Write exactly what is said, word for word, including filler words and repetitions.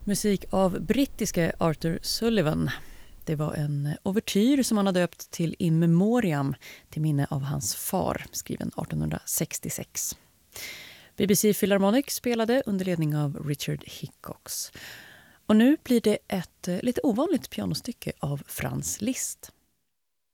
Musik av brittiske Arthur Sullivan. Det var en ouvertyr som han hade döpt till In Memoriam till minne av hans far, skriven arton sextiosex. B B C Philharmonic spelade under ledning av Richard Hickox. Och nu blir det ett lite ovanligt pianostycke av Franz Liszt.